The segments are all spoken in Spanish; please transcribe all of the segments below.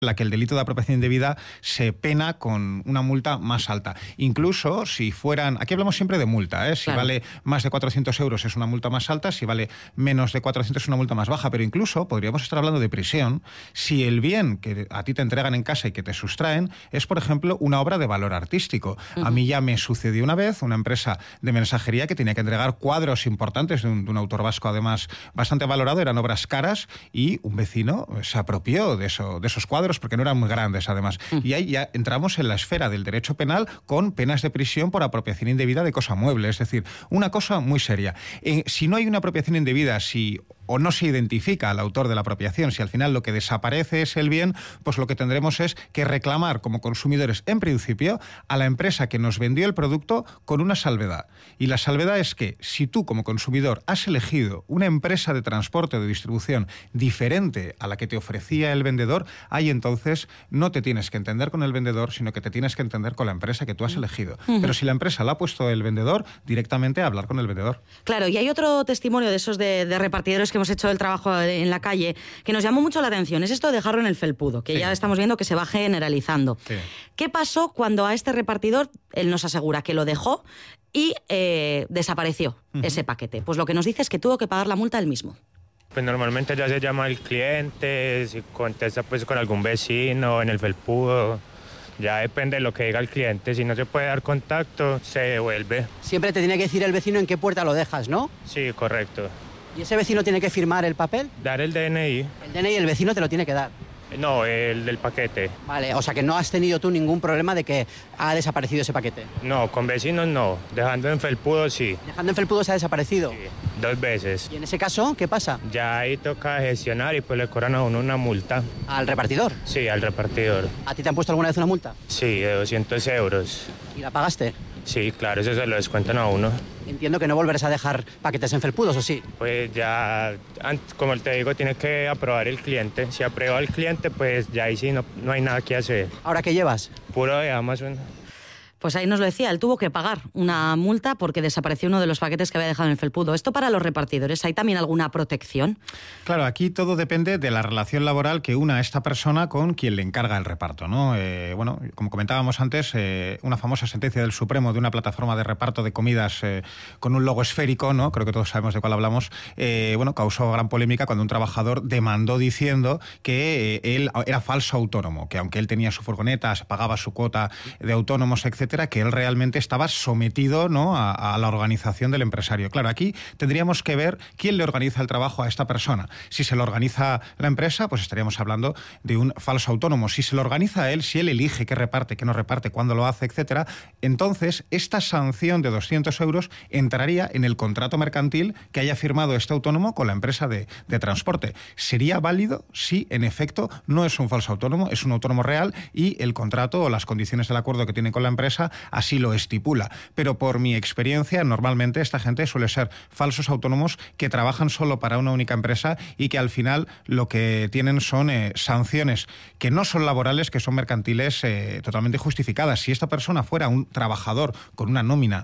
la que el delito de apropiación indebida se pena con una multa más alta. Incluso si fueran... Aquí hablamos siempre de multa, ¿eh? Si claro, vale más de 400 euros es una multa más alta, si vale menos de 400 es una multa más baja, pero incluso podríamos estar hablando de prisión si el bien que a ti te entregan en casa y que te sustraen es, por ejemplo, una obra de valor artístico. A mí ya me sucedió una vez una empresa de mensajería que tenía que entregar cuadros importantes de un autor vasco, además bastante valorado, eran obras caras, y un vecino se apropió de esos cuadros porque no eran muy grandes, además. Y ahí ya entramos en la esfera del derecho penal con penas de prisión por apropiación indebida de cosa mueble, es decir, una cosa muy seria. Si no hay una apropiación indebida, o no se identifica al autor de la apropiación, si al final lo que desaparece es el bien, pues lo que tendremos es que reclamar como consumidores, en principio, a la empresa que nos vendió el producto con una salvedad. Y la salvedad es que si tú como consumidor has elegido una empresa de transporte o de distribución diferente a la que te ofrecía el vendedor, ahí entonces no te tienes que entender con el vendedor, sino que te tienes que entender con la empresa que tú has elegido. Pero si la empresa la ha puesto el vendedor, directamente a hablar con el vendedor. Claro, y hay otro testimonio de esos de repartidores que hemos hecho el trabajo en la calle, que nos llamó mucho la atención. Es esto de dejarlo en el felpudo, que ya estamos viendo que se va generalizando. Sí. ¿Qué pasó cuando a este repartidor, él nos asegura que lo dejó y desapareció ese paquete? Pues lo que nos dice es que tuvo que pagar la multa él mismo. Pues normalmente ya se llama al cliente, si contesta pues con algún vecino en el felpudo. Ya depende de lo que diga el cliente. Si no se puede dar contacto, se devuelve. Siempre te tiene que decir el vecino en qué puerta lo dejas, ¿no? Sí, correcto. ¿Y ese vecino tiene que firmar el papel? Dar el DNI. El DNI el vecino te lo tiene que dar. No, el del paquete. Vale, o sea que no has tenido tú ningún problema de que ha desaparecido ese paquete. No, con vecinos no. Dejando en felpudo sí. Dejando en felpudo se ha desaparecido. Sí, 2 veces. ¿Y en ese caso qué pasa? Ya ahí toca gestionar y pues le cobran a uno una multa. ¿Al repartidor? Sí, al repartidor. ¿A ti te han puesto alguna vez una multa? Sí, de 200 euros. ¿Y la pagaste? Sí, claro, eso se lo descuentan a uno. Entiendo que no volverás a dejar paquetes en felpudos, ¿o sí? Pues ya, como te digo, tiene que aprobar el cliente. Si aprueba el cliente, pues ya ahí sí no hay nada que hacer. ¿Ahora qué llevas? Puro de Amazon. Pues ahí nos lo decía, él tuvo que pagar una multa porque desapareció uno de los paquetes que había dejado en el felpudo. ¿Esto para los repartidores hay también alguna protección? Claro, aquí todo depende de la relación laboral que una esta persona con quien le encarga el reparto, ¿no? Bueno, como comentábamos antes, una famosa sentencia del Supremo de una plataforma de reparto de comidas con un logo esférico, ¿no? Creo que todos sabemos de cuál hablamos. Bueno, causó gran polémica cuando un trabajador demandó diciendo que él era falso autónomo, que aunque él tenía su furgoneta, pagaba su cuota de autónomos, etcétera, que él realmente estaba sometido, ¿no?, a la organización del empresario. Claro, aquí tendríamos que ver quién le organiza el trabajo a esta persona. Si se lo organiza la empresa, pues estaríamos hablando de un falso autónomo. Si se lo organiza él, si él elige qué reparte, qué no reparte, cuándo lo hace, etcétera, entonces esta sanción de 200 euros entraría en el contrato mercantil que haya firmado este autónomo con la empresa de transporte. Sería válido si, en efecto, no es un falso autónomo, es un autónomo real y el contrato o las condiciones del acuerdo que tiene con la empresa así lo estipula. Pero por mi experiencia, normalmente esta gente suele ser falsos autónomos que trabajan solo para una única empresa y que al final lo que tienen son sanciones que no son laborales, que son mercantiles totalmente justificadas. Si esta persona fuera un trabajador con una nómina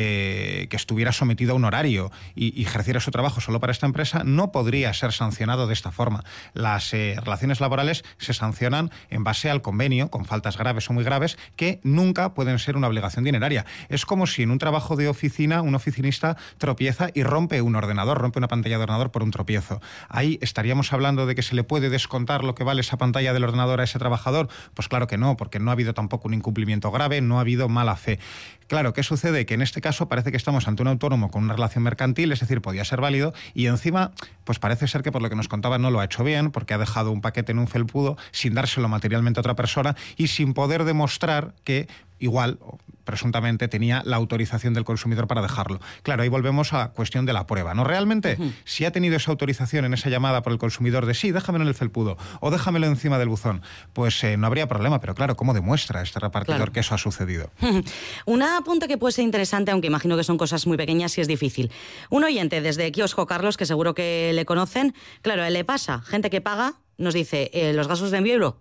que estuviera sometido a un horario y ejerciera su trabajo solo para esta empresa, no podría ser sancionado de esta forma. Las relaciones laborales se sancionan en base al convenio, con faltas graves o muy graves, que nunca pueden ser una obligación dineraria. Es como si en un trabajo de oficina un oficinista tropieza y rompe un ordenador, rompe una pantalla de ordenador por un tropiezo. Ahí estaríamos hablando de que se le puede descontar lo que vale esa pantalla del ordenador a ese trabajador. Pues claro que no, porque no ha habido tampoco un incumplimiento grave, no ha habido mala fe. Claro, ¿qué sucede? Que en este caso parece que estamos ante un autónomo con una relación mercantil, es decir, podía ser válido, y encima, pues parece ser que por lo que nos contaba no lo ha hecho bien, porque ha dejado un paquete en un felpudo sin dárselo materialmente a otra persona y sin poder demostrar que igual, presuntamente, tenía la autorización del consumidor para dejarlo. Claro, ahí volvemos a la cuestión de la prueba, ¿no? Realmente, si ha tenido esa autorización en esa llamada por el consumidor de sí, déjamelo en el felpudo o déjamelo encima del buzón, pues no habría problema, pero claro, ¿cómo demuestra este repartidor que eso ha sucedido? Un apunte que puede ser interesante, aunque imagino que son cosas muy pequeñas y es difícil. Un oyente desde Kiosco Carlos, que seguro que le conocen, claro, él le pasa, gente que paga, nos dice, los gastos de envío,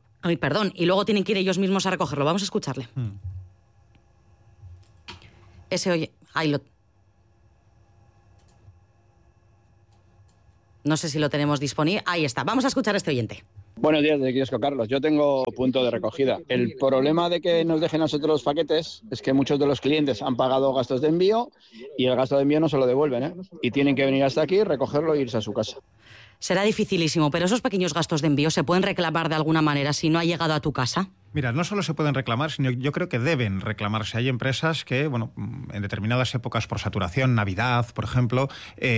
y luego tienen que ir ellos mismos a recogerlo. Vamos a escucharle. Ese oye... No sé si lo tenemos disponible. Ahí está. Vamos a escuchar a este oyente. Buenos días, de Kiosco Carlos. Yo tengo punto de recogida. El problema de que nos dejen a nosotros los paquetes es que muchos de los clientes han pagado gastos de envío y el gasto de envío no se lo devuelven, ¿eh? Y tienen que venir hasta aquí, recogerlo e irse a su casa. Será dificilísimo, pero esos pequeños gastos de envío se pueden reclamar de alguna manera si no ha llegado a tu casa. Mira, no solo se pueden reclamar, sino yo creo que deben reclamarse. Hay empresas que, bueno, en determinadas épocas por saturación, Navidad, por ejemplo,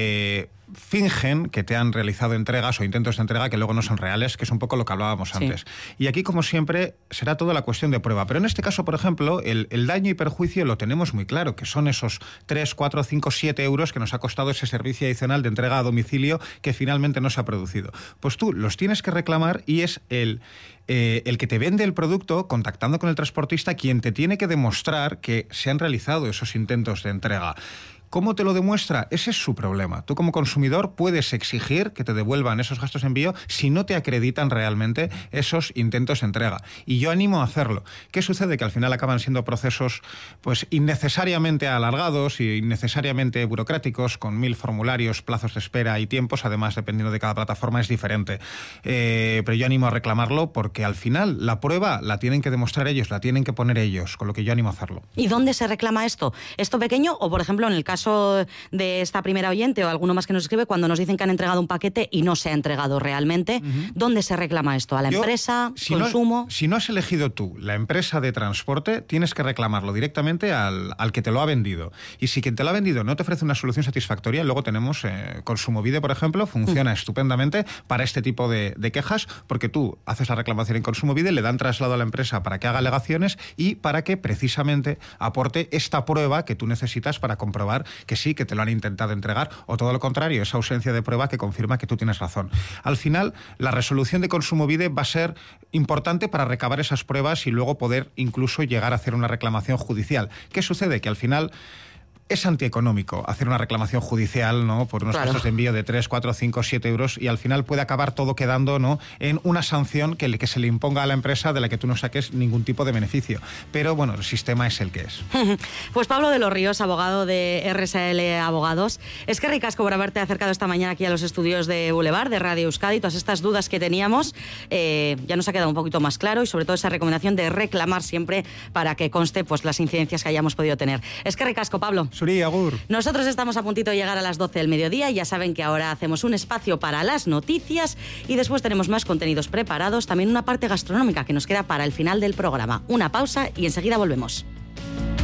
fingen que te han realizado entregas o intentos de entrega que luego no son reales, que es un poco lo que hablábamos antes. Y aquí, como siempre, será toda la cuestión de prueba. Pero en este caso, por ejemplo, el daño y perjuicio lo tenemos muy claro, que son esos 3, 4, 5, 7 euros que nos ha costado ese servicio adicional de entrega a domicilio que finalmente no se ha producido. Pues tú los tienes que reclamar y es el que te vende el producto, contactando con el transportista, quien te tiene que demostrar que se han realizado esos intentos de entrega. ¿Cómo te lo demuestra? Ese es su problema. Tú como consumidor puedes exigir que te devuelvan esos gastos de envío si no te acreditan realmente esos intentos de entrega. Y yo animo a hacerlo. ¿Qué sucede? Que al final acaban siendo procesos pues innecesariamente alargados y innecesariamente burocráticos, con 1000 formularios, plazos de espera y tiempos. Además, dependiendo de cada plataforma, es diferente. Pero yo animo a reclamarlo porque al final la prueba la tienen que demostrar ellos, la tienen que poner ellos, con lo que yo animo a hacerlo. ¿Y dónde se reclama esto? ¿Esto pequeño o, por ejemplo, en el caso de esta primera oyente o alguno más que nos escribe, cuando nos dicen que han entregado un paquete y no se ha entregado realmente, ¿dónde se reclama esto? ¿A la empresa? ¿Consumo? Si no has elegido tú la empresa de transporte, tienes que reclamarlo directamente al que te lo ha vendido. Y si quien te lo ha vendido no te ofrece una solución satisfactoria, luego tenemos Konsumovide, por ejemplo, funciona estupendamente para este tipo de quejas, porque tú haces la reclamación en Konsumovide, le dan traslado a la empresa para que haga alegaciones y para que precisamente aporte esta prueba que tú necesitas para comprobar que sí, que te lo han intentado entregar, o todo lo contrario, esa ausencia de prueba que confirma que tú tienes razón. Al final, la resolución de Konsumovide va a ser importante para recabar esas pruebas y luego poder incluso llegar a hacer una reclamación judicial. ¿Qué sucede? Que al final es antieconómico hacer una reclamación judicial, ¿no?, por unos gastos de envío de 3, 4, 5, 7 euros y al final puede acabar todo quedando, ¿no?, en una sanción que se le imponga a la empresa de la que tú no saques ningún tipo de beneficio. Pero bueno, el sistema es el que es. Pues Pablo de los Ríos, abogado de RSL Abogados, es que ricasco por haberte acercado esta mañana aquí a los estudios de Boulevard, de Radio Euskadi. Todas estas dudas que teníamos ya nos ha quedado un poquito más claro y sobre todo esa recomendación de reclamar siempre para que conste pues las incidencias que hayamos podido tener. Es que ricasco, Pablo. Agur. Nosotros estamos a puntito de llegar a las 12 del mediodía y ya saben que ahora hacemos un espacio para las noticias y después tenemos más contenidos preparados, también una parte gastronómica que nos queda para el final del programa. Una pausa y enseguida volvemos.